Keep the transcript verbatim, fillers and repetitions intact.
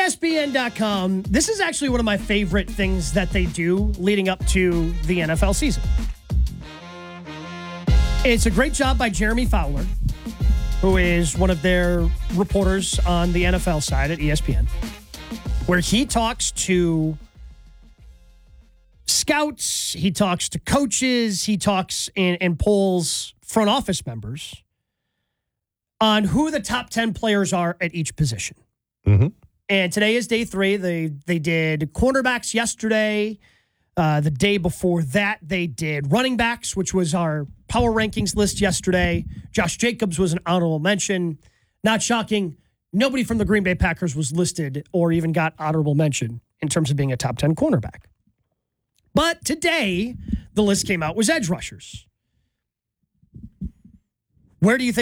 S B N dot com. This is actually one of my favorite things that they do leading up to the N F L season. It's a great job by Jeremy Fowler, who is one of their reporters on the N F L side at E S P N, where he talks to scouts, he talks to coaches, he talks and, and polls front office members on who the top ten players are at each position. Mm-hmm. And today is day three. They they did cornerbacks yesterday. Uh, the day before that, they did running backs, which was our power rankings list yesterday. Josh Jacobs was an honorable mention. Not shocking. Nobody from the Green Bay Packers was listed or even got honorable mention in terms of being a top ten cornerback. But today, the list came out was edge rushers. Where do you think